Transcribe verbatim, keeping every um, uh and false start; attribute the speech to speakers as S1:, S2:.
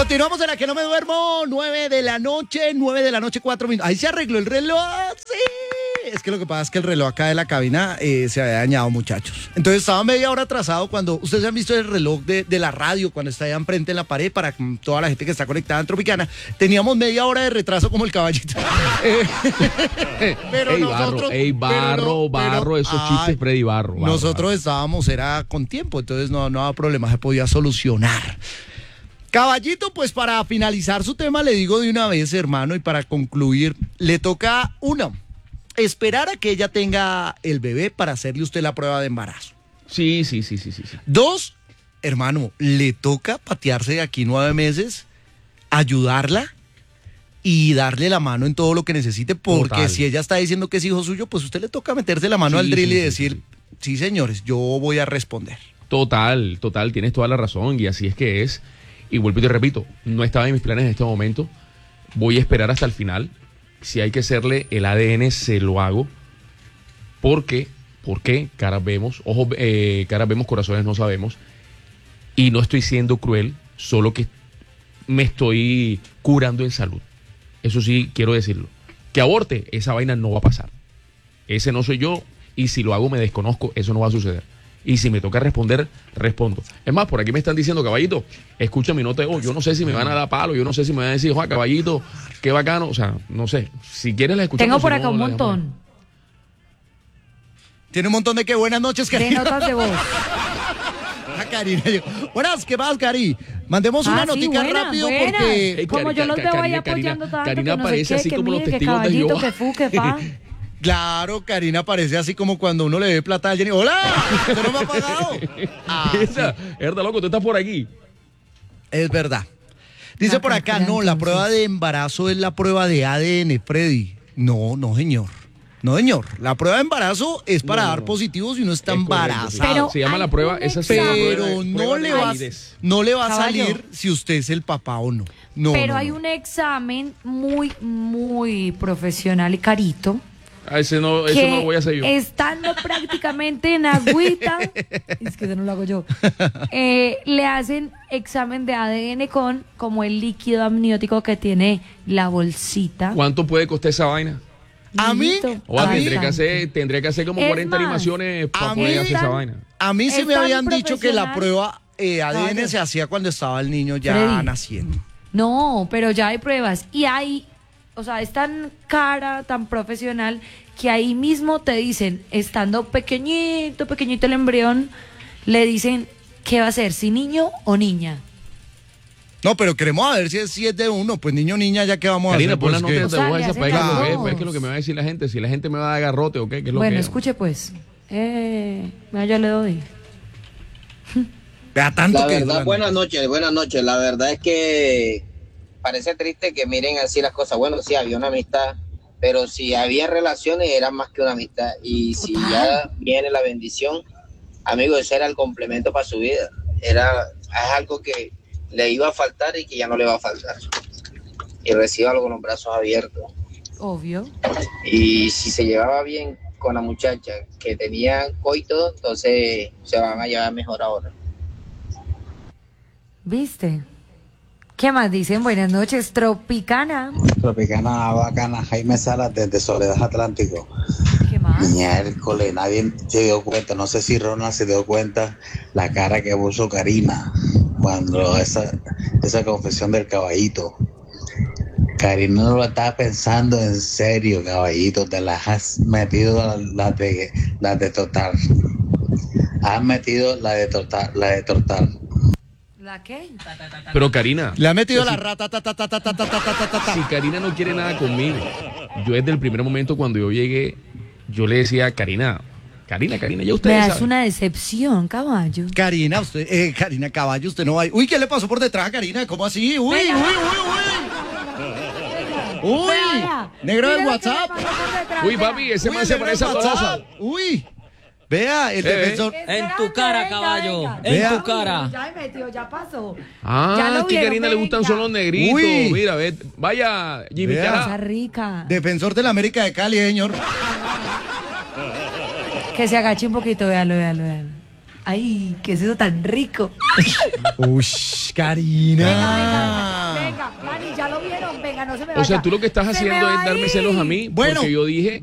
S1: Continuamos en La que no me duermo, nueve de la noche, nueve de la noche, cuatro minutos. Ahí se arregló el reloj, sí. Es que lo que pasa es que el reloj acá de la cabina eh, se había dañado, muchachos. Entonces estaba media hora atrasado cuando... Ustedes han visto el reloj de, de la radio cuando está allá enfrente en la pared para toda la gente que está conectada en Tropicana. Teníamos media hora de retraso como el caballito. eh, pero
S2: ey,
S1: nosotros...
S2: Barro, ey, Barro,
S1: pero no,
S2: Barro,
S1: pero,
S2: esos
S1: ay,
S2: chistes Freddy Barro. Barro
S1: nosotros
S2: Barro.
S1: estábamos, era con tiempo, entonces no, no había problema, se podía solucionar. Caballito, pues para finalizar su tema le digo de una vez, hermano, y para concluir, le toca uno, esperar a que ella tenga el bebé para hacerle usted la prueba de embarazo.
S2: Sí, sí, sí, sí, sí, sí.
S1: Dos, hermano, le toca patearse de aquí nueve meses, ayudarla y darle la mano en todo lo que necesite, porque
S2: Total.
S1: si ella está diciendo que es hijo suyo, pues usted le toca meterse la mano
S2: Sí,
S1: al drill
S2: sí,
S1: y
S2: sí,
S1: decir,
S2: sí,
S1: sí, señores, yo voy a responder.
S2: Total, total, tienes toda la razón y así es que es. Y vuelvo y te repito, no estaba en mis planes en este momento. Voy a esperar hasta el final. Si hay que hacerle el A D N, se lo hago. Porque, porque caras vemos, ojos, eh, caras vemos, corazones no sabemos. Y no estoy siendo cruel, solo que me estoy curando en salud. Eso sí, quiero decirlo. Que aborte, esa vaina no va a pasar. Ese no soy yo y si lo hago me desconozco, eso no va a suceder. Y si me toca responder, respondo. Es más, por aquí me están diciendo, caballito, escucha mi nota de voz. Yo no sé si me van a dar palo, yo no sé si me van a decir, Juan, caballito, qué bacano. O sea, no sé. Si quieres la escuchamos.
S3: Tengo por
S2: si
S3: acá
S2: no,
S3: un
S2: la
S3: montón
S2: dejamos.
S1: Tiene un montón de que buenas noches,
S3: de
S1: Cari.
S3: notas de voz.
S1: Ah, Karina, yo- buenas, ¿qué más, Cari? Mandemos una
S3: Ah, sí,
S1: notica
S3: buena,
S1: rápido
S3: buena.
S1: porque...
S2: Ey,
S3: Como
S2: Cari-
S3: yo los
S2: Ca-
S3: veo ahí
S2: Karina,
S3: apoyando
S2: Karina,
S3: tanto,
S2: Karina
S3: que no sé
S2: parece
S3: qué,
S2: así
S3: que
S2: como los
S3: mire, que
S2: testigos de
S3: caballito,
S2: Jehová.
S3: que fu, que fa.
S1: Claro, Karina parece así como cuando uno le ve plata a Jenny. ¡Hola! ¿Usted no me ha pagado? Ah,
S2: Esa, es verdad, loco, tú estás por aquí.
S1: es verdad. Dice
S3: La
S1: por acá,
S3: cantidad,
S1: no, la
S3: entonces.
S1: prueba de embarazo es la prueba de A D N, Freddy. No, no, señor. No, señor. La prueba de embarazo es para
S2: No,
S1: dar
S2: no.
S1: positivo si uno está
S2: Es correcto, sí.
S1: embarazado.
S3: Pero
S2: se llama
S3: hay
S2: la prueba,
S3: un
S2: esa se llama
S3: examen.
S2: prueba de-
S1: Pero no
S2: prueba
S1: le,
S2: de
S1: va,
S2: validez.
S1: no le va a
S3: Caballo.
S1: salir si usted es el papá o no. No,
S3: Pero
S1: no,
S3: hay
S1: no.
S3: un examen muy, muy profesional y carito.
S2: Ah, ese no, eso
S3: que
S2: no lo voy a hacer yo.
S3: estando prácticamente en agüita, es que eso no lo hago yo, eh, le hacen examen de A D N con como el líquido amniótico que tiene la bolsita.
S2: ¿Cuánto puede costar esa vaina?
S1: A mí-
S3: Mijito,
S2: O
S1: A mí-
S2: tendré que
S3: bastante.
S2: hacer, tendré que hacer como
S3: Es
S2: cuarenta
S3: más,
S2: animaciones para
S1: a
S2: poder
S1: mí-
S2: hacer esa
S3: tan-
S2: vaina.
S1: A mí sí
S3: Es
S1: me
S3: tan
S1: habían dicho que la
S3: profesional.
S1: prueba eh, A D N
S3: Caballo.
S1: se hacía cuando estaba el niño ya
S3: Freddy.
S1: naciendo.
S3: No, pero ya hay pruebas y hay, o sea, es tan cara, tan profesional que ahí mismo te dicen, estando pequeñito, pequeñito el embrión, le dicen qué va a ser, si niño o niña.
S1: No, pero queremos a ver si es, si es de uno. Pues niño o niña, ya que vamos
S2: Karina,
S1: a hacer.
S2: pon las
S1: Pues,
S2: notas
S1: que-
S2: de
S3: O sea,
S2: voz
S3: le
S2: esa
S3: hacen
S2: para que
S3: las
S2: lo ve,
S3: dos.
S2: pues, es que lo que me va a decir la gente, si la gente me va a dar garrote o qué, qué es lo
S3: Bueno,
S2: que
S3: escuche pues. Eh, mira, yo le doy.
S1: Vea tanto
S4: La
S1: que...
S4: verdad, buenas noches, buenas noches. La verdad es que parece triste que miren así las cosas. Bueno, sí, había una amistad, pero si había relaciones era más que una amistad. Y si
S3: Total.
S4: ya viene la bendición, amigo, ese era el complemento para su vida. Era es algo que le iba a faltar y que ya no le va a faltar. Y recíbalo con los brazos abiertos.
S3: Obvio.
S4: Y si se llevaba bien con la muchacha que tenía coito, entonces se van a llevar mejor ahora.
S3: ¿Viste? ¿Qué más dicen? Buenas noches, Tropicana.
S5: Tropicana bacana, Jaime Salas desde Soledad Atlántico.
S3: ¿Qué más?
S5: Miércoles, nadie se dio cuenta, no sé si Ronald se dio cuenta la cara que puso Karina cuando esa, esa confesión del caballito. Karina no lo estaba pensando en serio, caballito, te las has metido las la de, la de total. Has metido la de total, la de total.
S3: ¿La qué?
S2: Pero Karina,
S1: Le ha metido
S2: si-
S1: la rata, ta, ta, ta, ta, ta, ta, ta, ta, ta, ta.
S2: si Karina no quiere nada conmigo, yo desde el primer momento cuando yo llegué, yo le decía a Karina, Karina, Karina, ya
S3: Me
S2: ustedes
S3: das
S2: saben.
S3: una decepción, caballo.
S1: Karina, usted, eh, Karina Caballo, usted no va a... Uy, ¿qué le pasó por detrás a Karina? ¿Cómo así? Uy,
S3: Venga.
S1: uy, uy, uy. Uy,
S3: Vea,
S1: negro del
S3: mira lo que
S1: WhatsApp.
S3: me pasó por detrás,
S2: Uy,
S3: vea.
S2: papi, ese
S1: Uy,
S2: man
S1: el
S2: se
S1: negro
S2: parece a
S1: del
S2: Tolosa.
S1: WhatsApp. Uy, vea, el
S2: Eh,
S1: defensor.
S6: En tu cara,
S3: Venga,
S6: caballo.
S3: venga.
S6: En
S1: Vea.
S6: tu cara.
S3: Ya me metió, ya pasó. Ya
S2: Ah,
S3: lo
S2: es que a
S3: vieron,
S2: Karina le gustan
S3: venga.
S2: solo los negritos.
S1: Uy.
S2: Mira, ve, vaya, Jimmy
S1: Vea.
S2: Cara.
S3: Cosa rica.
S1: Defensor de la América de Cali, señor.
S3: Que se agache un poquito, véalo, véalo, véalo. Ay, ¿qué es eso tan rico?
S1: Uy, Karina.
S3: venga, Manny, ya lo vieron, venga, no se me vaya.
S2: O sea, tú lo que estás
S3: Se me
S2: haciendo
S3: va
S2: es darme
S3: a ir.
S2: celos a mí
S1: Bueno.
S2: porque yo dije